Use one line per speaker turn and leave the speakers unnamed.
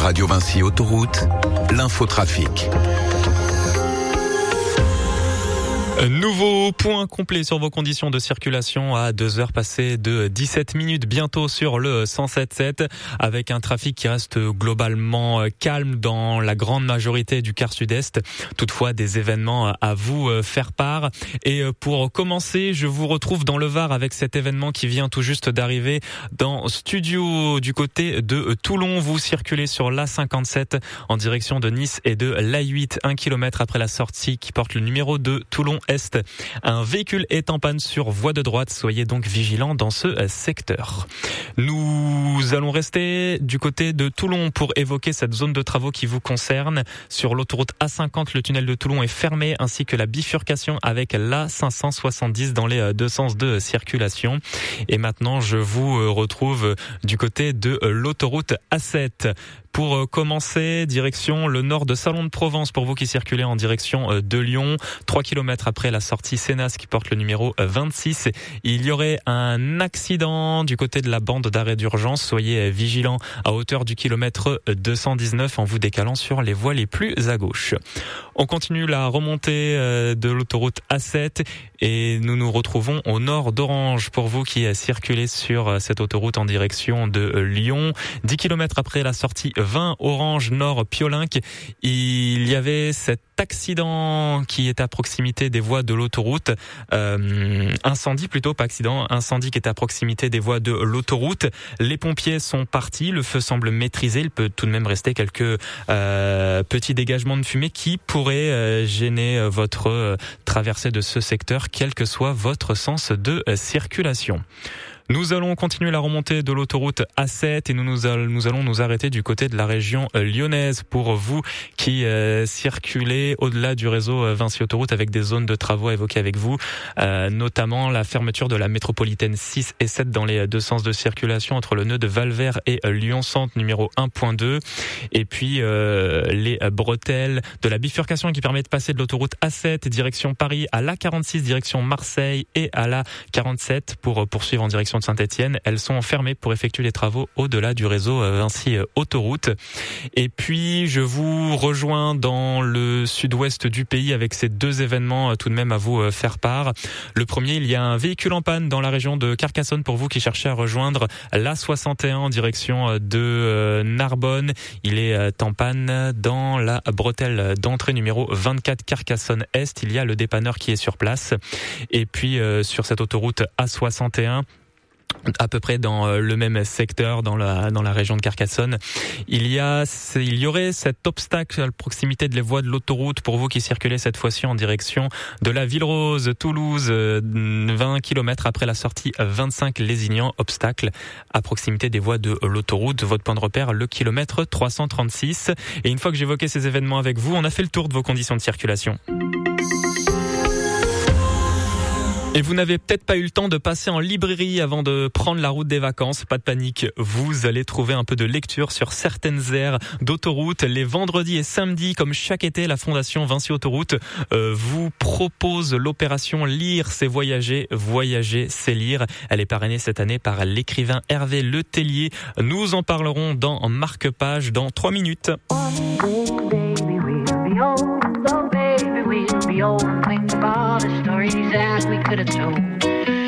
Radio Vinci Autoroute, l'infotrafic.
Nouveau point complet sur vos conditions de circulation à 2 heures passées de 17 minutes bientôt sur le 107.7 avec un trafic qui reste globalement calme dans la grande majorité du quart sud-est. Toutefois, des événements à vous faire part. Et pour commencer, je vous retrouve dans le Var avec cet événement qui vient tout juste d'arriver dans studio du côté de Toulon. Vous circulez sur l'A57 en direction de Nice et de l'A8, 1 km après la sortie qui porte le numéro de Toulon Est. Un véhicule est en panne sur voie de droite, soyez donc vigilants dans ce secteur. Nous allons rester du côté de Toulon pour évoquer cette zone de travaux qui vous concerne. Sur l'autoroute A50, le tunnel de Toulon est fermé ainsi que la bifurcation avec l'A570 dans les deux sens de circulation. Et maintenant, je vous retrouve du côté de l'autoroute A7. Pour commencer, direction le nord de Salon de Provence pour vous qui circulez en direction de Lyon. 3 km après la sortie Sénas qui porte le numéro 26. Il y aurait un accident du côté de la bande d'arrêt d'urgence. Soyez vigilants à hauteur du kilomètre 219 en vous décalant sur les voies les plus à gauche. On continue la remontée de l'autoroute A7 et nous nous retrouvons au nord d'Orange pour vous qui circulez sur cette autoroute en direction de Lyon. 10 km après la sortie 20 Orange Nord Piolinck, il y avait cet accident qui est à proximité des voies de l'autoroute, incendie plutôt, pas accident, incendie qui est à proximité des voies de l'autoroute. Les pompiers sont partis, le feu semble maîtrisé, il peut tout de même rester quelques petits dégagements de fumée qui pourraient gêner votre traversée de ce secteur, quel que soit votre sens de circulation. Nous allons continuer la remontée de l'autoroute A7 et nous allons nous arrêter du côté de la région lyonnaise pour vous qui circulez au-delà du réseau Vinci Autoroute avec des zones de travaux à évoquer avec vous, notamment la fermeture de la métropolitaine 6 et 7 dans les deux sens de circulation entre le nœud de Valvert et Lyon-Centre numéro 1.2 et puis les bretelles de la bifurcation qui permet de passer de l'autoroute A7 direction Paris à l'A46 direction Marseille et à l'A47 pour poursuivre en direction de Saint-Etienne. Elles sont fermées pour effectuer les travaux au-delà du réseau Vinci Autoroute. Et puis, je vous rejoins dans le sud-ouest du pays avec ces deux événements tout de même à vous faire part. Le premier, il y a un véhicule en panne dans la région de Carcassonne pour vous qui cherchez à rejoindre l'A61 en direction de Narbonne. Il est en panne dans la bretelle d'entrée numéro 24 Carcassonne-Est. Il y a le dépanneur qui est sur place. Et puis, sur cette autoroute A61, à peu près dans le même secteur, dans la région de Carcassonne. Il y aurait cet obstacle à proximité de les voies de l'autoroute pour vous qui circulez cette fois-ci en direction de la Ville-Rose, Toulouse, 20 km après la sortie 25 Lézignan, obstacle à proximité des voies de l'autoroute. Votre point de repère, le kilomètre 336. Et une fois que j'évoquais ces événements avec vous, on a fait le tour de vos conditions de circulation. Et vous n'avez peut-être pas eu le temps de passer en librairie avant de prendre la route des vacances. Pas de panique, vous allez trouver un peu de lecture sur certaines aires d'autoroute. Les vendredis et samedis, comme chaque été, la Fondation Vinci Autoroute vous propose l'opération Lire, c'est voyager, voyager, c'est lire. Elle est parrainée cette année par l'écrivain Hervé Letellier. Nous en parlerons dans Marque-Page dans 3 minutes. Think about the stories that we could have told.